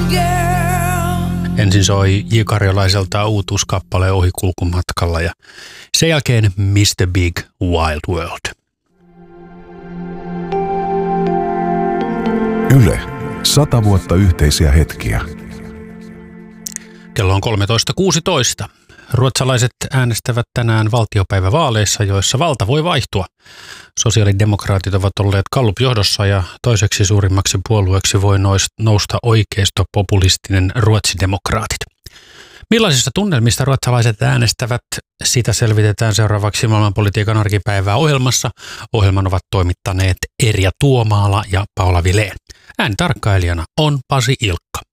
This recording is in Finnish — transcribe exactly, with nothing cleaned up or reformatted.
Ensin soi J. Karjolaiselta uutuuskappale Ohikulkumatkalla ja sen jälkeen mister Big Wild World. Yle. Sata vuotta yhteisiä hetkiä. Kello on kolmetoista kuusitoista. Ruotsalaiset äänestävät tänään valtiopäivävaaleissa, joissa valta voi vaihtua. Sosiaalidemokraatit ovat olleet Gallup-johdossa ja toiseksi suurimmaksi puolueeksi voi nousta oikeistopopulistinen ruotsidemokraatit. Millaisista tunnelmista ruotsalaiset äänestävät? Sitä selvitetään seuraavaksi maailmanpolitiikan arkipäivää ohjelmassa. Ohjelman ovat toimittaneet Erja Tuomaala ja Paula Vilén. Äänitarkkailijana on Pasi Ilkka.